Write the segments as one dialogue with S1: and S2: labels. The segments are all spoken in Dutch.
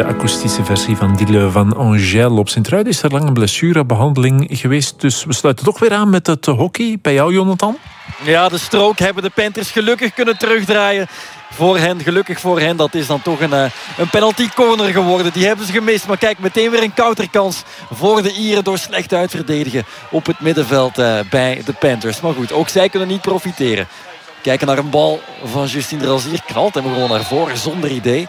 S1: de akoestische versie van Dille van Angèle. Op Sint-Truiden is er lang een blessurebehandeling geweest. Dus we sluiten toch weer aan met het hockey. Bij jou, Jonathan?
S2: Ja, de strook hebben de Panthers gelukkig kunnen terugdraaien. Gelukkig voor hen, dat is dan toch een penalty corner geworden. Die hebben ze gemist, maar kijk, meteen weer een counterkans voor de Ieren door slecht uitverdedigen op het middenveld bij de Panthers. Maar goed, ook zij kunnen niet profiteren. Kijken naar een bal van Justine Razier, knalt hem gewoon naar voren zonder idee.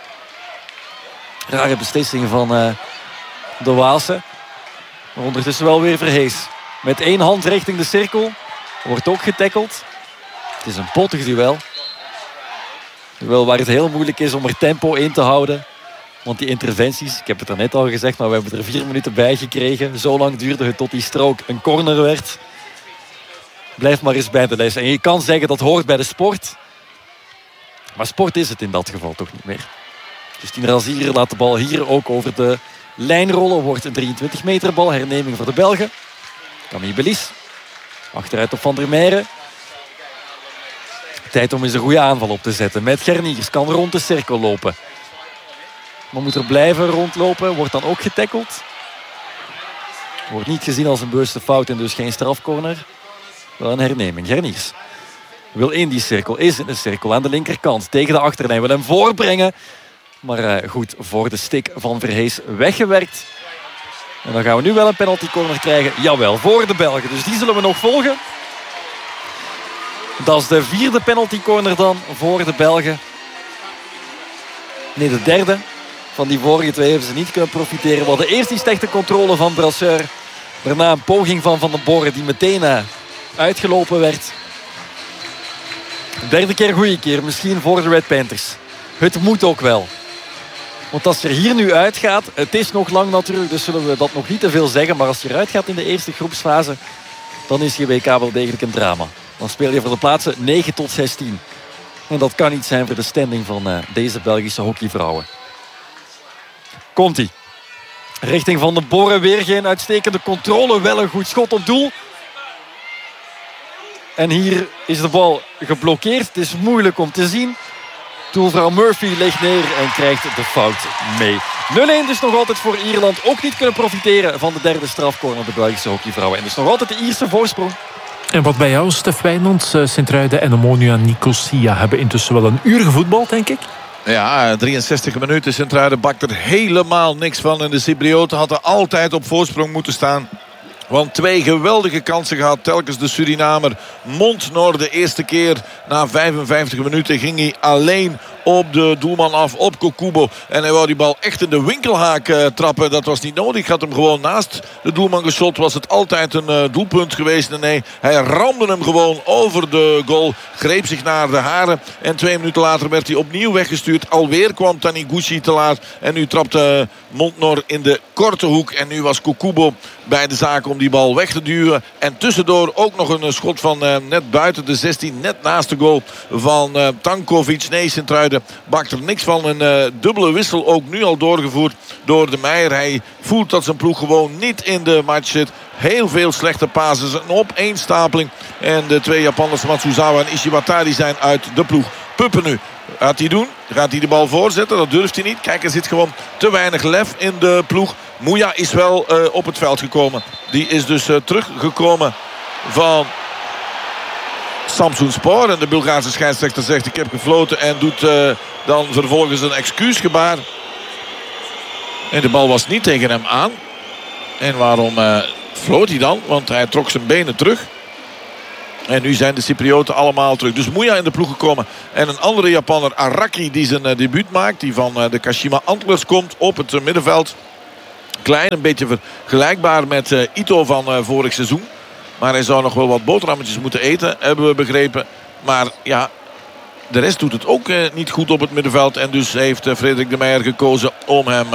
S2: Rare beslissing van de Waalse. Maar ondertussen wel weer Verhees. Met één hand richting de cirkel. Wordt ook getackeld. Het is een pottig duel. Duel waar het heel moeilijk is om er tempo in te houden. Want die interventies, ik heb het er net al gezegd, maar we hebben er 4 minuten bij gekregen. Zo lang duurde het tot die strook een corner werd. Blijf maar eens bij de les. En je kan zeggen dat hoort bij de sport. Maar sport is het in dat geval toch niet meer. Justine Razier laat de bal hier ook over de lijn rollen. Wordt een 23 meter bal. Herneming voor de Belgen. Camille Belis. Achteruit op Van der Meijeren. Tijd om eens een goede aanval op te zetten. Met Gerniers. Kan rond de cirkel lopen. Maar moet er blijven rondlopen. Wordt dan ook getackeld. Wordt niet gezien als een bewuste fout en dus geen strafcorner. Wel een herneming. Gerniers wil in die cirkel. Is in de cirkel aan de linkerkant. Tegen de achterlijn. Wil hem voorbrengen. Maar goed voor de stick van Verhees weggewerkt. En dan gaan we nu wel een penalty corner krijgen. Jawel, voor de Belgen. Dus die zullen we nog volgen. Dat is de 4e penalty corner dan voor de Belgen. Nee, de 3e. Van die vorige 2 hebben ze niet kunnen profiteren. Want de eerste is slechte controle van Brasseur. Daarna een poging van Van den Borre die meteen uitgelopen werd. De 3e keer goede keer. Misschien voor de Red Panthers. Het moet ook wel. Want als je er hier nu uitgaat, het is nog lang natuurlijk, dus zullen we dat nog niet te veel zeggen. Maar als je eruit gaat in de eerste groepsfase, dan is je WK wel degelijk een drama. Dan speel je voor de plaatsen 9 tot 16. En dat kan niet zijn voor de standing van deze Belgische hockeyvrouwen. Komt-ie. Richting Van den Borre, weer geen uitstekende controle. Wel een goed schot op doel. En hier is de bal geblokkeerd. Het is moeilijk om te zien. Doelvrouw Murphy legt neer en krijgt de fout mee. 0-1 dus nog altijd voor Ierland. Ook niet kunnen profiteren van de 3e strafcorner de Belgische hockeyvrouwen. En dus nog altijd de Ierse voorsprong.
S1: En wat bij jou, Stef Wijnands, Sint-Truiden en Omonia Nicosia hebben intussen wel een uur gevoetbald, denk ik.
S3: Ja, 63 minuten. Sint-Truiden bakt er helemaal niks van. En de Cyprioten hadden altijd op voorsprong moeten staan. Want 2 geweldige kansen gehad. Telkens de Surinamer Montnor de eerste keer. Na 55 minuten ging hij alleen op de doelman af, op Kokubo. En hij wou die bal echt in de winkelhaak trappen. Dat was niet nodig. Had hem gewoon naast de doelman geschot. Was het altijd een doelpunt geweest. En nee, hij ramde hem gewoon over de goal. Greep zich naar de haren. En 2 minuten later werd hij opnieuw weggestuurd. Alweer kwam Taniguchi te laat. En nu trapte Montnor in de korte hoek. En nu was Kokubo bij de zaak om die bal weg te duwen. En tussendoor ook nog een schot van net buiten de 16. Net naast de goal van Tankovic. Nee, Sint-Truiden bakt er niks van. Een dubbele wissel ook nu al doorgevoerd door de Meijer. Hij voelt dat zijn ploeg gewoon niet in de match zit. Heel veel slechte passes. Een opeenstapeling. En de 2 Japanners, Matsuzawa en Ishiwata, die zijn uit de ploeg. Puppen nu. Gaat hij doen? Gaat hij de bal voorzetten? Dat durft hij niet. Kijk, er zit gewoon te weinig lef in de ploeg. Mouya is wel op het veld gekomen. Die is dus teruggekomen van Samsunspor. En de Bulgaarse scheidsrechter zegt: ik heb gefloten. En doet dan vervolgens een excuusgebaar. En de bal was niet tegen hem aan. En waarom floot hij dan? Want hij trok zijn benen terug. En nu zijn de Cyprioten allemaal terug. Dus Mouya in de ploeg gekomen. En een andere Japanner, Araki, die zijn debuut maakt. Die van de Kashima Antlers komt op het middenveld. Klein, een beetje vergelijkbaar met Ito van vorig seizoen. Maar hij zou nog wel wat boterhammetjes moeten eten, hebben we begrepen. Maar ja, de rest doet het ook niet goed op het middenveld. En dus heeft Frederik de Meijer gekozen om hem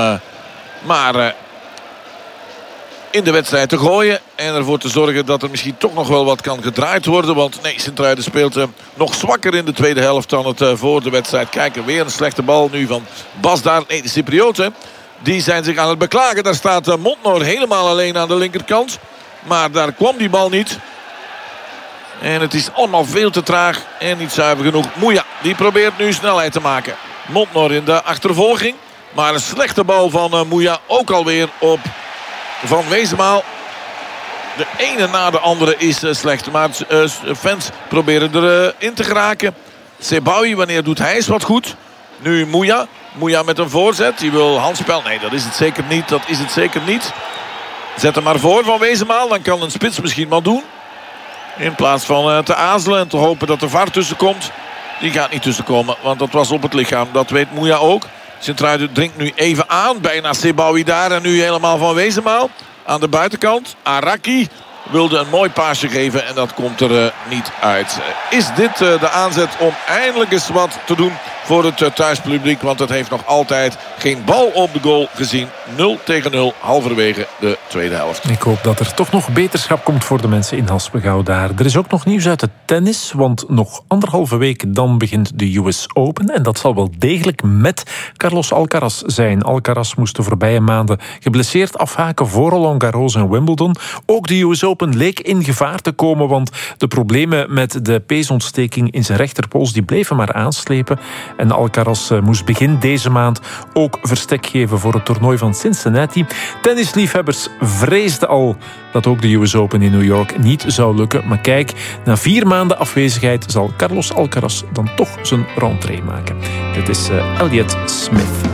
S3: in de wedstrijd te gooien. En ervoor te zorgen dat er misschien toch nog wel wat kan gedraaid worden. Want nee, Sint-Truiden speelt nog zwakker in de tweede helft dan het voor de wedstrijd. Kijk, weer een slechte bal nu van Basdar. Nee, de Cyprioten, die zijn zich aan het beklagen. Daar staat Montnor helemaal alleen aan de linkerkant. Maar daar kwam die bal niet. En het is allemaal veel te traag en niet zuiver genoeg. Mouya, die probeert nu snelheid te maken. Montnor in de achtervolging. Maar een slechte bal van Mouya. Ook alweer op Van Wezenmaal. De ene na de andere is slecht. Maar fans proberen erin te geraken. Sebaoui, wanneer doet hij eens wat goed? Nu Mouya. Mouya met een voorzet. Die wil handspel. Nee, dat is het zeker niet. Dat is het zeker niet. Zet hem maar voor Van Wezenmaal. Dan kan een spits misschien wat doen. In plaats van te aarzelen en te hopen dat er VAR tussenkomt. Die gaat niet tussenkomen. Want dat was op het lichaam. Dat weet Mouya ook. Sint-Truiden dringt nu even aan. Bijna Sebaoui daar. En nu helemaal Van Wezenmaal. Aan de buitenkant. Araki wilde een mooi paasje geven. En dat komt er niet uit. Is dit de aanzet om eindelijk eens wat te doen voor het thuispubliek? Want het heeft nog altijd geen bal op de goal gezien. 0-0 halverwege de tweede helft.
S1: Ik hoop dat er toch nog beterschap komt voor de mensen in Haspengouw daar. Er is ook nog nieuws uit het tennis. Want nog 1,5 week dan begint de US Open. En dat zal wel degelijk met Carlos Alcaraz zijn. Alcaraz moest de voorbije maanden geblesseerd afhaken voor Roland Garros en Wimbledon. Ook de US Open leek in gevaar te komen. Want de problemen met de peesontsteking in zijn rechterpols die bleven maar aanslepen. En Alcaraz moest begin deze maand ook verstek geven voor het toernooi van Cincinnati. Tennisliefhebbers vreesden al dat ook de US Open in New York niet zou lukken. Maar kijk, na 4 maanden afwezigheid zal Carlos Alcaraz dan toch zijn rentrée maken. Dit is Elliott Smith.